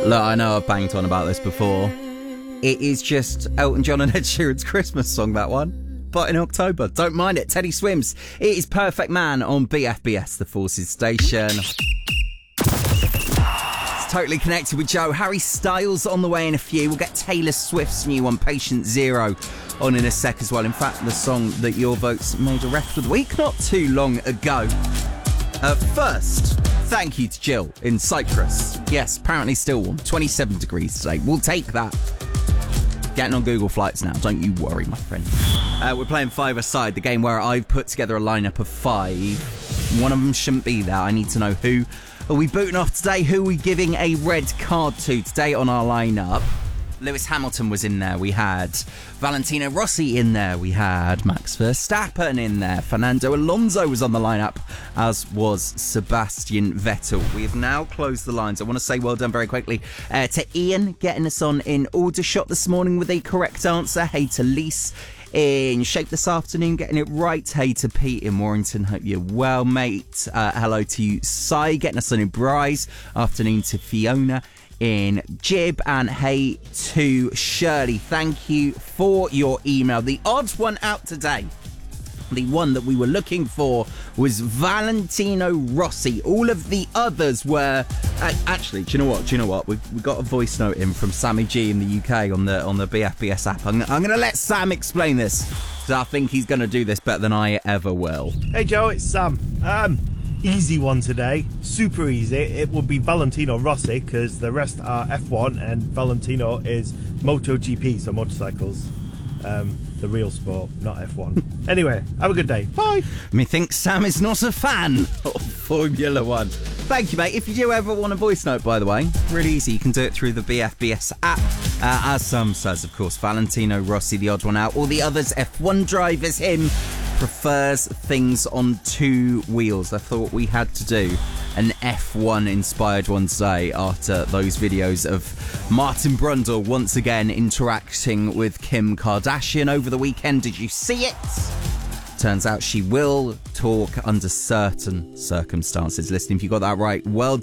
Look, I know I've banged on about this before. It is just Elton John and Ed Sheeran's Christmas song, that one. But in October, don't mind it. Teddy Swims. It is Perfect Man on BFBS, the Forces station. It's totally connected with Joe. Harry Styles on the way in a few. We'll get Taylor Swift's new one, Patient Zero, on in a sec as well. In fact, the song that your votes made a ref of the week not too long ago. First, thank you to Jill in Cyprus. Yes, apparently still warm. 27 degrees today. We'll take that. Getting on Google Flights now. Don't you worry, my friend. We're playing five-a-side, the game where I've put together a lineup of 5. One of them shouldn't be there. I need to know who are we booting off today? Who are we giving a red card to today on our lineup? Lewis Hamilton was in there. We had Valentino Rossi in there. We had Max Verstappen in there. Fernando Alonso was on the lineup, as was Sebastian Vettel. We have now closed the lines. I want to say well done very quickly to Ian, getting us on in Aldershot this morning with a correct answer. Hey to Lise in Shape this afternoon, getting it right. Hey to Pete in Warrington, hope you're well, mate. Hello to you, Si, getting us on in Bryce. Afternoon to Fiona in Jib, and hey to Shirley. Thank you for your email. The odd one out today, the one that we were looking for, was Valentino Rossi. All of the others were actually, do you know what? We got a voice note in from Sammy G in the UK on the BFBS app. I'm going to let Sam explain this, because I think he's going to do this better than I ever will. Hey Joe, it's Sam. Easy one today, super easy. It would be Valentino Rossi, because the rest are F1 and Valentino is MotoGP, so motorcycles. The real sport, not F1. Anyway, have a good day. Bye. Methinks Sam is not a fan of Formula One. Thank you, mate. If you do ever want a voice note, by the way, really easy. You can do it through the BFBS app. As Sam says, of course, Valentino Rossi, the odd one out. All the others, F1 drivers, him, prefers things on 2 wheels. I thought we had to do an F1 inspired one today after those videos of Martin Brundle once again interacting with Kim Kardashian over the weekend. Did you see it? Turns out she will talk under certain circumstances. Listen, if you got that right, well